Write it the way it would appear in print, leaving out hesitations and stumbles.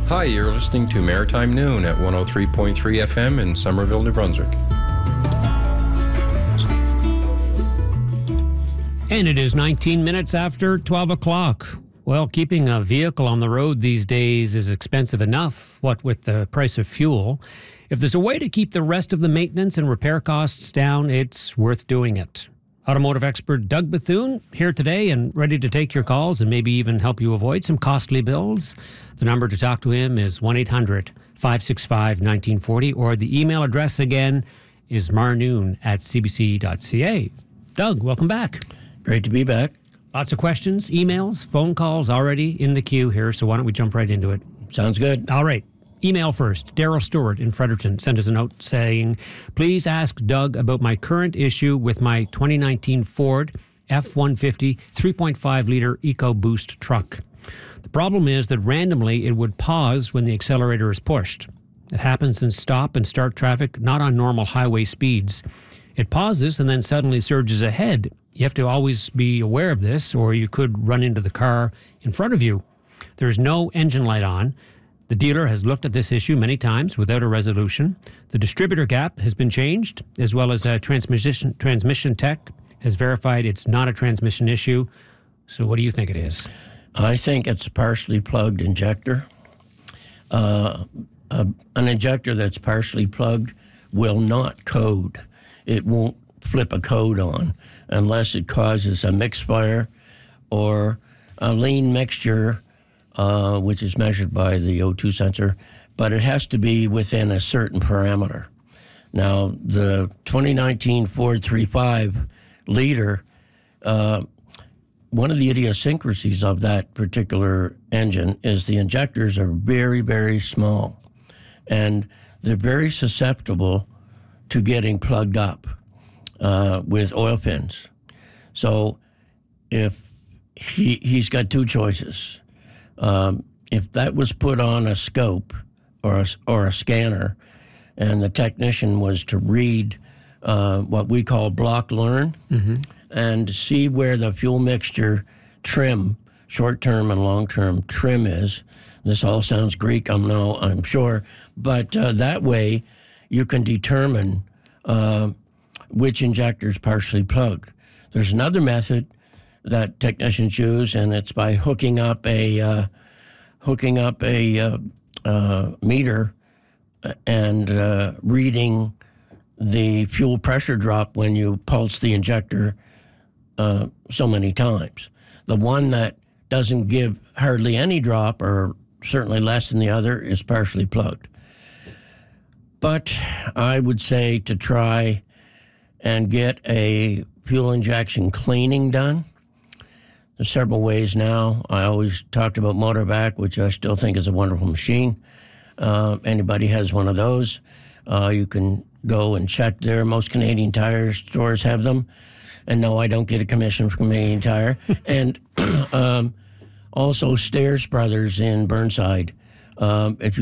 Hi, you're listening to Maritime Noon at 103.3 FM in Somerville, New Brunswick. And it is 19 minutes after 12 o'clock. Well, keeping a vehicle on the road these days is expensive enough, what with the price of fuel. If there's a way to keep the rest of the maintenance and repair costs down, it's worth doing it. Automotive expert Doug Bethune here today and ready to take your calls and maybe even help you avoid some costly bills. The number to talk to him is 1-800-565-1940, or the email address again is marnoon@cbc.ca. Doug, welcome back. Great to be back. Lots of questions, emails, phone calls already in the queue here, so why don't we jump right into it? Sounds good. All right. Email first. Daryl Stewart in Fredericton sent us a note saying, please ask Doug about my current issue with my 2019 Ford F-150 3.5-liter EcoBoost truck. The problem is that randomly it would pause when the accelerator is pushed. It happens in stop and start traffic, not on normal highway speeds. It pauses and then suddenly surges ahead. You have to always be aware of this, or you could run into the car in front of you. There's no engine light on. The dealer has looked at this issue many times without a resolution. The distributor gap has been changed, as well as a transmission tech has verified it's not a transmission issue. So what do you think it is? I think it's a partially plugged injector. An injector that's partially plugged will not code. It won't flip a code on unless it causes a mixfire or a lean mixture, which is measured by the O2 sensor, but it has to be within a certain parameter. Now, the 2019 Ford 3.5 liter, one of the idiosyncrasies of that particular engine is the injectors are very, very small, and they're very susceptible to getting plugged up with oil fins. So if he's got two choices. If that was put on a scope or a scanner, and the technician was to read what we call block learn, and see where the fuel mixture trim, short-term and long-term trim is. This all sounds Greek, I'm sure, but that way you can determine which injector is partially plugged. There's another method that technicians use, and it's by hooking up a meter and reading the fuel pressure drop when you pulse the injector so many times. The one that doesn't give hardly any drop, or certainly less than the other, is partially plugged. But I would say to try and get a fuel injection cleaning done. There's several ways now. I always talked about Motorvac, which I still think is a wonderful machine. Anybody has one of those, you can go and check there. Most Canadian Tire stores have them. And no, I don't get a commission from Canadian Tire. And also Stairs Brothers in Burnside. If you